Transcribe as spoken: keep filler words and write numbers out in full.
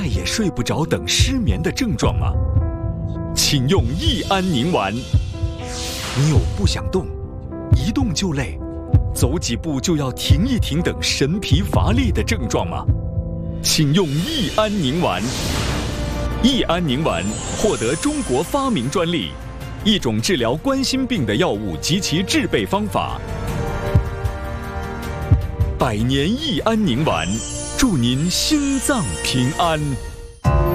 再也睡不着等失眠的症状吗？请用益安宁丸。你有不想动、一动就累、走几步就要停一停等神疲乏力的症状吗？请用益安宁丸。益安宁丸获得中国发明专利，一种治疗冠心病的药物及其制备方法。百年益安宁丸，祝您心脏平安。